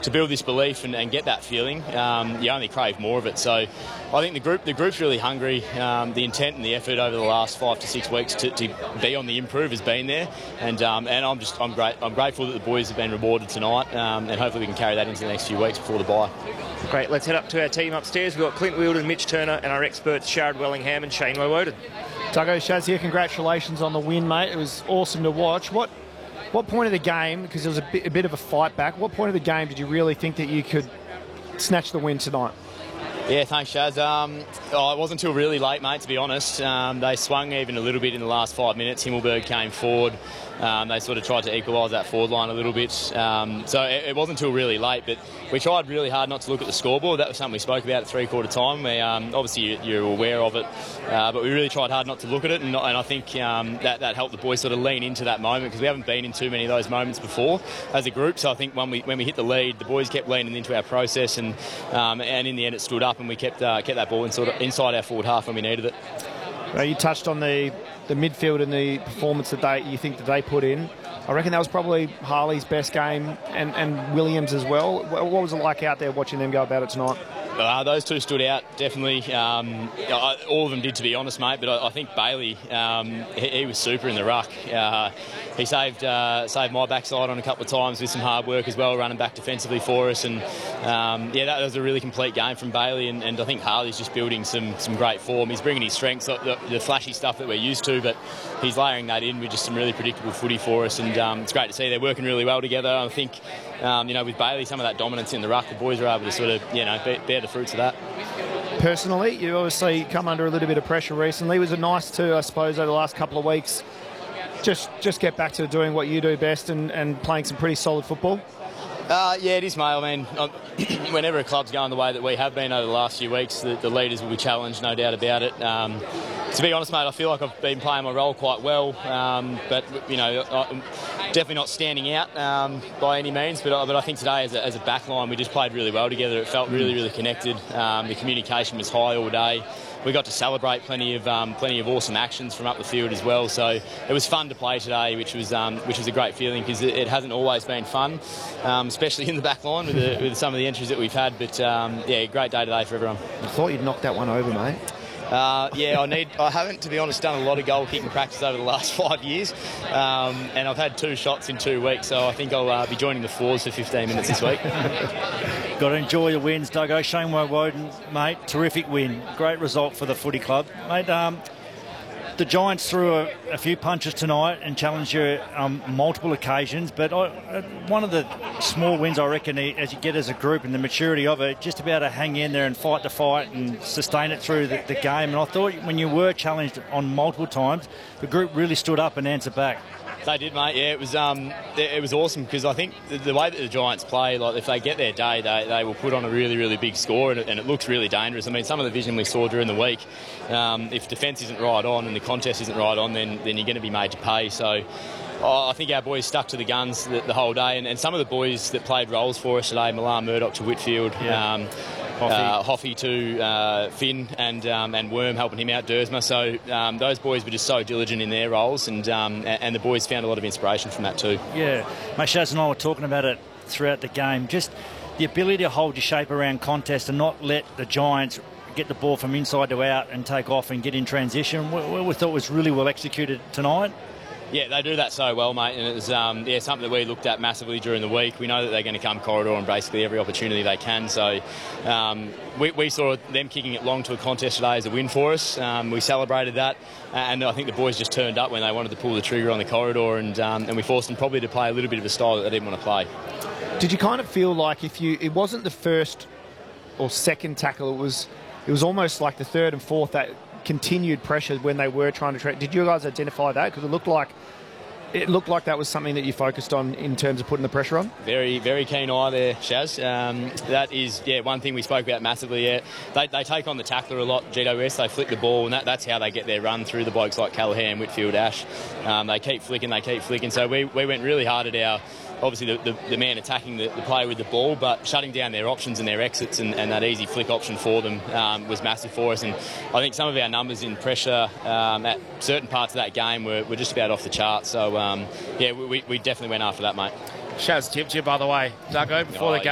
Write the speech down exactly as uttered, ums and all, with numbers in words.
to build this belief and, and get that feeling, um, you only crave more of it. So I think the group the group's really hungry. Um, the intent and the effort over the last five to six weeks to, to be on the improve has been there, and um, and I'm just I'm great I'm grateful that the boys have been rewarded tonight, um, and hopefully we can carry that into the next few weeks before the bye. Great, let's head up to our team upstairs. We've got Clint Wheeldon, Mitch Turner, and our experts Sharad Wellingham and Shane Woewodin. Duggo, Shaz here, congratulations on the win, mate. It was awesome to watch. What what point of the game, because there was a bit, a bit of a fight back, what point of the game did you really think that you could snatch the win tonight? Yeah, thanks, Shaz. Um, oh, it wasn't until really late, mate, to be honest. Um, they swung even a little bit in the last five minutes. Himmelberg came forward. Um, they sort of tried to equalise that forward line a little bit. Um, so it, it wasn't until really late, but we tried really hard not to look at the scoreboard. That was something we spoke about at three-quarter time. We, um, obviously, you, you're aware of it, uh, but we really tried hard not to look at it, and, and I think um, that, that helped the boys sort of lean into that moment, because we haven't been in too many of those moments before as a group. So I think when we when we hit the lead, the boys kept leaning into our process, and um, and in the end it stood up, and we kept uh, kept that ball in sort of inside our forward half when we needed it. Well, you touched on the, the midfield and the performance that they you think that they put in. I reckon that was probably Harley's best game, and, and Williams as well. What was it like out there watching them go about it tonight? Uh, those two stood out, definitely. Um, all of them did, to be honest, mate, but I, I think Bailey, um, he, he was super in the ruck. Uh, he saved uh, saved my backside on a couple of times with some hard work as well, running back defensively for us. And um, yeah, that was a really complete game from Bailey, and, and I think Harley's just building some some great form. He's bringing his strengths, the, the flashy stuff that we're used to, but he's layering that in with just some really predictable footy for us, and um, it's great to see they're working really well together. I think, um, you know, with Bailey, some of that dominance in the ruck, the boys are able to sort of, you know, bear the fruits of that. Personally, you obviously come under a little bit of pressure recently. Was it nice to, I suppose, over the last couple of weeks, just just get back to doing what you do best and, and playing some pretty solid football? Uh, yeah, it is, mate. I mean, whenever a club's going the way that we have been over the last few weeks, the, the leaders will be challenged, no doubt about it. Um, to be honest, mate, I feel like I've been playing my role quite well, um, but, you know, I'm definitely not standing out um, by any means, but, but I think today as a, as a back line, we just played really well together. It felt really, really connected. Um, the communication was high all day. We got to celebrate plenty of um, plenty of awesome actions from up the field as well. So it was fun to play today, which was um, which was a great feeling, because it, it hasn't always been fun, um, especially in the back line with, the, with some of the entries that we've had. But um, yeah, great day today for everyone. I thought you'd knocked that one over, mate. Uh, yeah, I need. I haven't, to be honest, done a lot of goal kicking practice over the last five years, um, and I've had two shots in two weeks. So I think I'll uh, be joining the fours for fifteen minutes this week. Got to enjoy the wins, Duggo. Shane Woewodin, mate, terrific win. Great result for the footy club, mate. Um, the Giants threw a, a few punches tonight and challenged you on um, multiple occasions, but I, uh, one of the small wins, I reckon, as you get as a group and the maturity of it, just to be able to hang in there and fight the fight and sustain it through the, the game. And I thought when you were challenged on multiple times, the group really stood up and answered back. They did, mate. Yeah, it was um, it was awesome, because I think the, the way that the Giants play, like if they get their day, they, they will put on a really, really big score, and it, and it looks really dangerous. I mean, some of the vision we saw during the week, um, if defence isn't right on and the contest isn't right on, then then you're going to be made to pay. So oh, I think our boys stuck to the guns the, the whole day, and, and some of the boys that played roles for us today, Milan Murdoch to Whitfield, yeah. um, Hoffy. Uh, Hoffy to uh, Finn, and um, and Worm helping him out, Dersma. So um, those boys were just so diligent in their roles, and um, and the boys found a lot of inspiration from that too. Yeah, mate, Shaz and I were talking about it throughout the game. Just the ability to hold your shape around contest and not let the Giants get the ball from inside to out and take off and get in transition. We, we thought was really well executed tonight. Yeah, they do that so well, mate, and it was um, yeah, something that we looked at massively during the week. We know that they're going to come corridor on basically every opportunity they can, so um, we, we saw them kicking it long to a contest today as a win for us. Um, we celebrated that, and I think the boys just turned up when they wanted to pull the trigger on the corridor, and, um, and we forced them probably to play a little bit of a style that they didn't want to play. Did you kind of feel like if you, it wasn't the first or second tackle, it was, it was almost like the third and fourth that continued pressure when they were trying to track. Did you guys identify that? Because it looked like it looked like that was something that you focused on in terms of putting the pressure on. Very, very keen eye there, Shaz. Um, that is, yeah, one thing we spoke about massively. Yeah, they, they take on the tackler a lot. G W S, they flick the ball, and that, that's how they get their run through the blokes like Callaghan, Whitfield, Ash. Um, they keep flicking, they keep flicking. So we, we went really hard at our. Obviously, the, the, the man attacking the, the player with the ball, but shutting down their options and their exits, and, and that easy flick option for them um, was massive for us. And I think some of our numbers in pressure um, at certain parts of that game were, were just about off the chart. So, um, yeah, we, we definitely went after that, mate. Shaz tipped you, by the way, Duggo, before oh, the game.